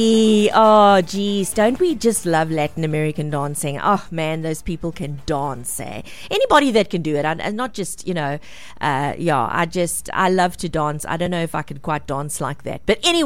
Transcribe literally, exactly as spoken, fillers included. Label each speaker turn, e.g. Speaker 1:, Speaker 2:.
Speaker 1: Oh, geez, don't we just love Latin American dancing? Oh, man, those people can dance, eh? Anybody that can do it, and not just, you know, uh, yeah, I just, I love to dance. I don't know if I could quite dance like that. But anyway.